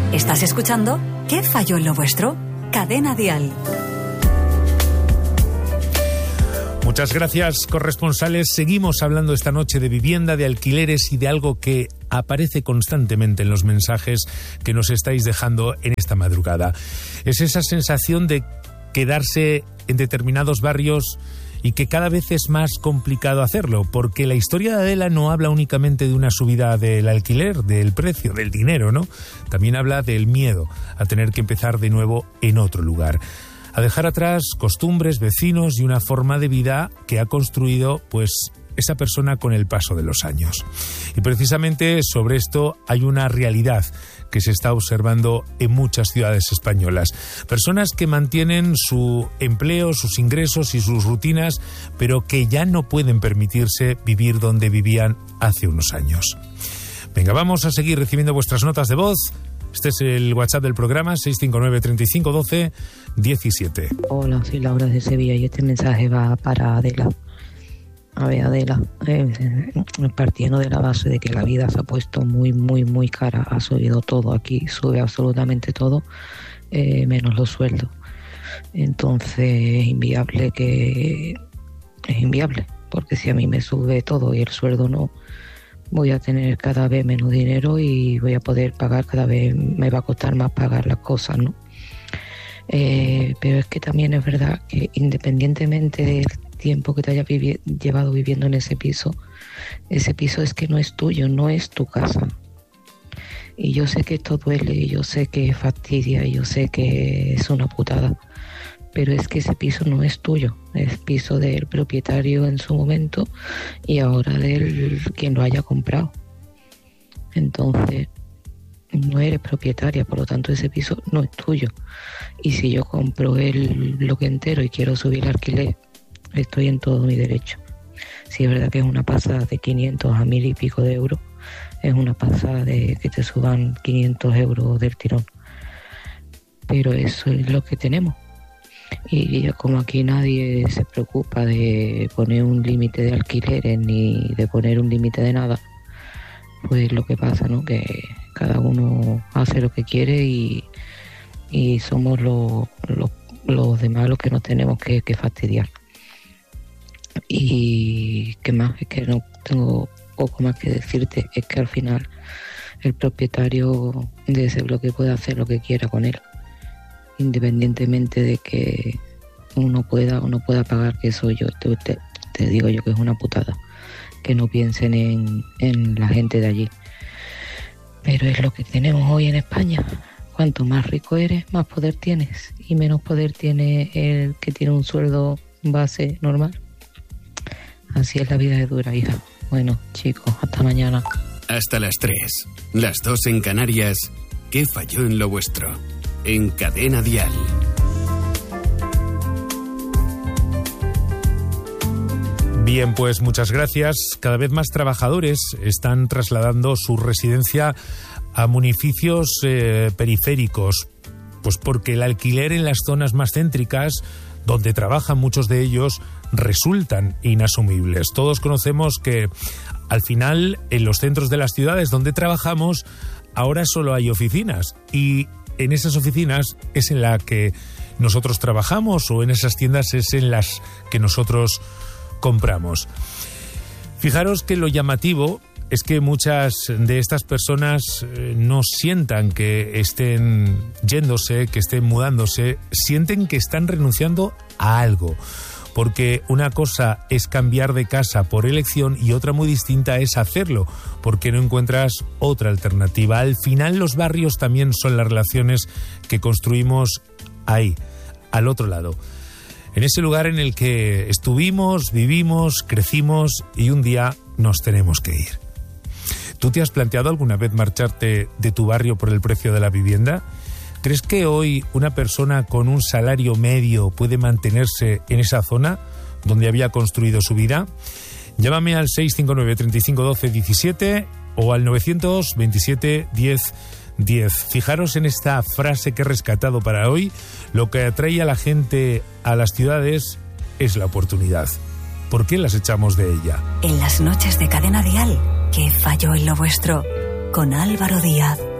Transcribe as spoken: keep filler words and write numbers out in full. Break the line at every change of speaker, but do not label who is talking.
Estás escuchando ¿Qué falló en lo vuestro? Cadena Dial.
Muchas gracias, corresponsales. Seguimos hablando esta noche de vivienda, de alquileres y de algo que aparece constantemente en los mensajes que nos estáis dejando en esta madrugada. Es esa sensación de quedarse en determinados barrios y que cada vez es más complicado hacerlo, porque la historia de Adela no habla únicamente de una subida del alquiler, del precio, del dinero, ¿no? También habla del miedo a tener que empezar de nuevo en otro lugar, a dejar atrás costumbres, vecinos y una forma de vida que ha construido, pues, esa persona con el paso de los años. Y precisamente sobre esto hay una realidad que se está observando en muchas ciudades españolas. Personas que mantienen su empleo, sus ingresos y sus rutinas, pero que ya no pueden permitirse vivir donde vivían hace unos años. Venga, vamos a seguir recibiendo vuestras notas de voz. Este es el WhatsApp del programa, seis cinco nueve, treinta y cinco, doce, diecisiete.
Hola, soy Laura de Sevilla y este mensaje va para Adela. A ver, Adela, eh, partiendo de la base de que la vida se ha puesto muy, muy, muy cara, ha subido todo aquí, sube absolutamente todo, eh, menos los sueldos. Entonces es inviable que... es inviable, porque si a mí me sube todo y el sueldo no, voy a tener cada vez menos dinero y voy a poder pagar cada vez, me va a costar más pagar las cosas, ¿no? Eh, pero es que también es verdad que independientemente del tiempo que te hayas vivi- llevado viviendo en ese piso, ese piso es que no es tuyo, no es tu casa. Y yo sé que esto duele, y yo sé que fastidia, y yo sé que es una putada, pero es que ese piso no es tuyo, es piso del propietario en su momento y ahora del quien lo haya comprado. Entonces no eres propietaria, por lo tanto ese piso no es tuyo. Y si yo compro el bloque entero y quiero subir el alquiler, estoy en todo mi derecho. Si es verdad que es una pasada de quinientos a mil y pico de euros, es una pasada de que te suban quinientos euros del tirón. Pero eso es lo que tenemos. Y como aquí nadie se preocupa de poner un límite de alquileres ni de poner un límite de nada, pues lo que pasa, ¿no? Que cada uno hace lo que quiere y, y somos los, los, los demás los que nos tenemos que, que fastidiar. Y qué más, es que no tengo poco más que decirte, es que al final el propietario de ese bloque puede hacer lo que quiera con él, independientemente de que uno pueda o no pueda pagar, que eso yo te, te, te digo yo que es una putada, que no piensen en, en la gente de allí. Pero es lo que tenemos hoy en España. Cuanto más rico eres, más poder tienes, y menos poder tiene el que tiene un sueldo base normal. Así es la vida de dura, hija. Bueno, chicos, hasta mañana.
Hasta las tres, las dos en Canarias. ¿Qué falló en lo vuestro? En Cadena Dial.
Bien, pues muchas gracias. Cada vez más trabajadores están trasladando su residencia a municipios eh, periféricos, pues porque el alquiler en las zonas más céntricas, donde trabajan muchos de ellos, resultan inasumibles. Todos conocemos que al final en los centros de las ciudades donde trabajamos ahora solo hay oficinas, y en esas oficinas es en la que nosotros trabajamos, o en esas tiendas es en las que nosotros compramos. Fijaros que lo llamativo es que muchas de estas personas eh, no sientan que estén yéndose, que estén mudándose, sienten que están renunciando a algo. Porque una cosa es cambiar de casa por elección y otra muy distinta es hacerlo porque no encuentras otra alternativa. Al final los barrios también son las relaciones que construimos ahí, al otro lado. En ese lugar en el que estuvimos, vivimos, crecimos y un día nos tenemos que ir. ¿Tú te has planteado alguna vez marcharte de tu barrio por el precio de la vivienda? ¿Crees que hoy una persona con un salario medio puede mantenerse en esa zona donde había construido su vida? Llámame al seis cinco nueve, treinta y cinco, doce, diecisiete o al novecientos veintisiete, diez, diez. Fijaros en esta frase que he rescatado para hoy. Lo que atrae a la gente a las ciudades es la oportunidad. ¿Por qué las echamos de ella?
En las noches de Cadena Dial, ¿qué falló en lo vuestro? Con Álvaro Díaz.